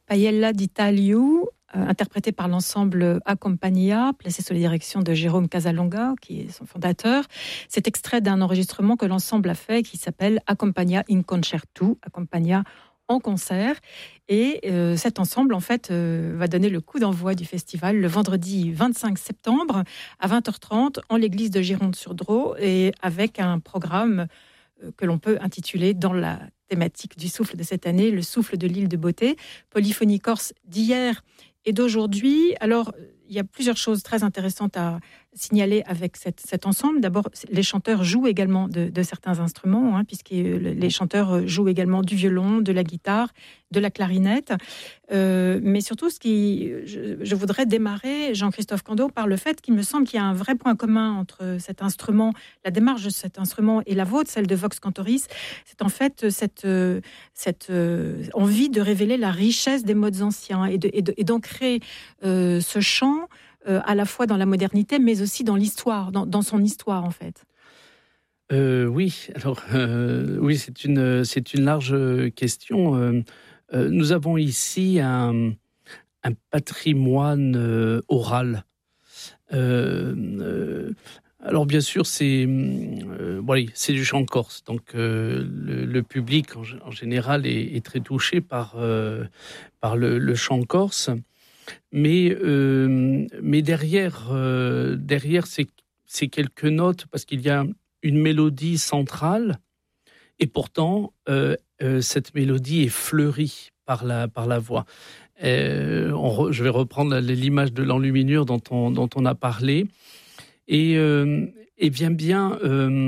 Paella di Tagliu, interprété par l'ensemble A Compagnia, placé sous la direction de Jérôme Casalonga, qui est son fondateur. C'est extrait d'un enregistrement que l'ensemble a fait, qui s'appelle A Compagnia in Concerto, A Compagnia en concert. Et cet ensemble, en fait, va donner le coup d'envoi du festival le vendredi 25 septembre à 20h30 en l'église de Gironde-sur-Drô, et avec un programme que l'on peut intituler, dans la thématique du souffle de cette année, le souffle de l'île de Beauté, polyphonie corse d'hier et d'aujourd'hui. Alors, il y a plusieurs choses très intéressantes à signaler avec cet ensemble. D'abord, les chanteurs jouent également de certains instruments, puisque les chanteurs jouent également du violon, de la guitare, de la clarinette. Mais surtout, je voudrais démarrer, Jean-Christophe Candeau, par le fait qu'il me semble qu'il y a un vrai point commun entre cet instrument, la démarche de cet instrument et la vôtre, celle de Vox Cantoris. C'est en fait cette envie de révéler la richesse des modes anciens et d'ancrer ce chant à la fois dans la modernité, mais aussi dans l'histoire, dans son histoire, en fait. Oui, alors oui, c'est une large question. Nous avons ici un patrimoine oral. Alors bien sûr, c'est du chant corse, donc le public en général est très touché par le chant corse. Mais derrière ces quelques notes, parce qu'il y a une mélodie centrale, et pourtant cette mélodie est fleurie par la voix. Je vais reprendre l'image de l'enluminure dont on a parlé, et vient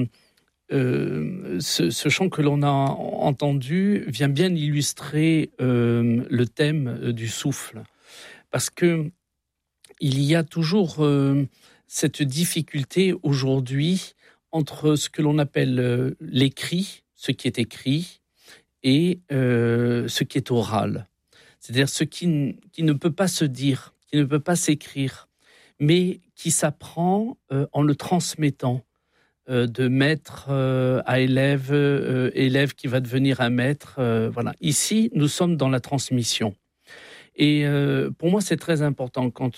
ce chant que l'on a entendu vient bien illustrer le thème du souffle. Parce que il y a toujours cette difficulté aujourd'hui entre ce que l'on appelle l'écrit, ce qui est écrit, et ce qui est oral. C'est-à-dire ce qui ne peut pas se dire, qui ne peut pas s'écrire, mais qui s'apprend en le transmettant de maître à élève, élève qui va devenir un maître. Voilà. Ici, nous sommes dans la transmission. Et pour moi, c'est très important quand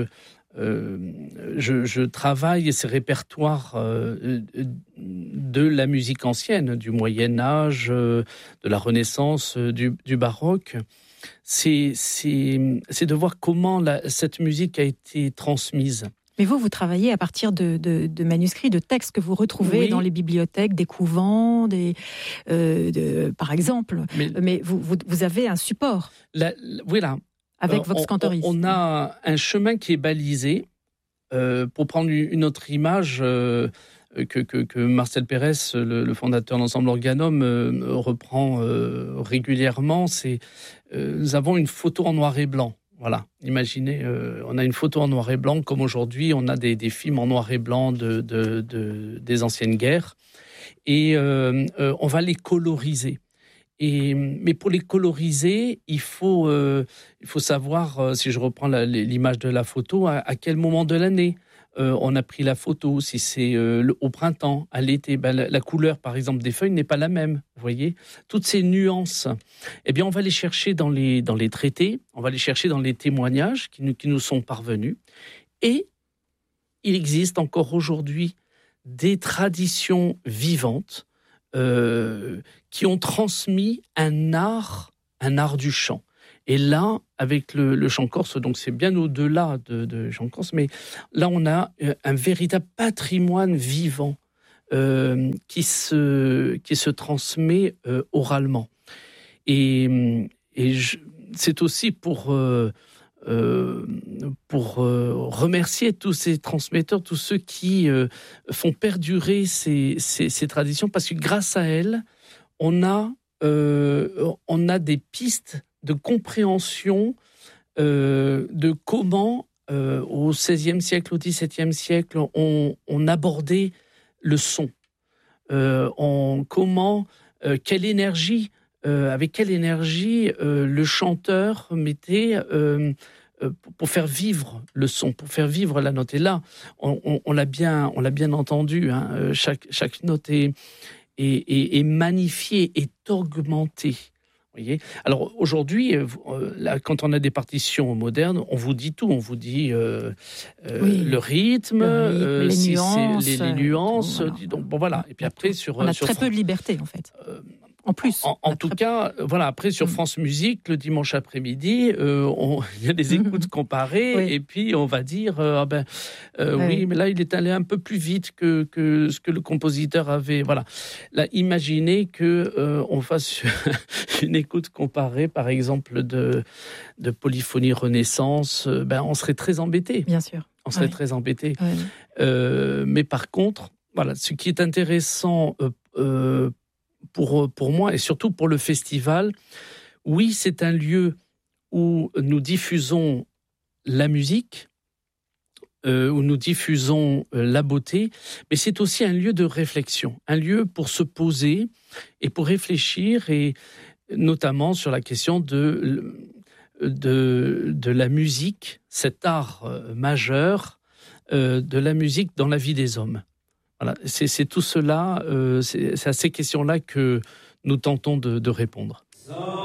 je travaille ces répertoires de la musique ancienne, du Moyen-Âge, de la Renaissance, du Baroque. C'est de voir comment cette musique a été transmise. Mais vous travaillez à partir de manuscrits, de textes que vous retrouvez dans les bibliothèques des couvents, par exemple. Mais vous avez un support. Voilà. Avec Vox Cantoris. On a un chemin qui est balisé. Pour prendre une autre image que Marcel Pérez, le fondateur de l'ensemble Organum, reprend régulièrement, nous avons une photo en noir et blanc. Voilà, imaginez, on a une photo en noir et blanc, comme aujourd'hui, on a des films en noir et blanc des anciennes guerres, et on va les coloriser. Mais pour les coloriser, il faut savoir, si je reprends l'image de la photo, à quel moment de l'année on a pris la photo, si c'est au printemps, à l'été. La couleur, par exemple, des feuilles n'est pas la même, vous voyez. Toutes ces nuances, eh bien, on va les chercher dans les traités, on va les chercher dans les témoignages qui nous sont parvenus. Et il existe encore aujourd'hui des traditions vivantes qui ont transmis un art du chant. Et là, avec le chant corse, donc c'est bien au-delà de chant corse, mais là on a un véritable patrimoine vivant qui se transmet oralement. Et c'est aussi pour remercier tous ces transmetteurs, tous ceux qui font perdurer ces traditions, parce que grâce à elles, on a des pistes de compréhension de comment, au XVIe siècle, au XVIIe siècle, on abordait le son. Quelle énergie, avec quelle énergie le chanteur mettait pour faire vivre le son, pour faire vivre la note. Et là, on l'a bien entendu, chaque note est magnifiée, est augmentée Voyez. Alors aujourd'hui, là, quand on a des partitions modernes, on vous dit tout. On vous dit le rythme, les nuances. Les nuances. Tout, voilà. Donc, bon, voilà. Et puis après, on a très peu de liberté, en fait. En plus. En tout cas, voilà, après sur France Musique, le dimanche après-midi, il y a des écoutes comparées, et puis on va dire, oui, mais là, il est allé un peu plus vite que ce que le compositeur avait. Voilà. Là, imaginez qu'on fasse une écoute comparée, par exemple, de Polyphonie Renaissance, on serait très embêté. Bien sûr. On serait très embêté. Mais par contre, voilà, ce qui est intéressant pour moi et surtout pour le festival, oui, c'est un lieu où nous diffusons la musique, où nous diffusons la beauté, mais c'est aussi un lieu de réflexion, un lieu pour se poser et pour réfléchir, et notamment sur la question de la musique, cet art majeur de la musique dans la vie des hommes. Voilà, c'est tout cela, c'est à ces questions-là que nous tentons de répondre.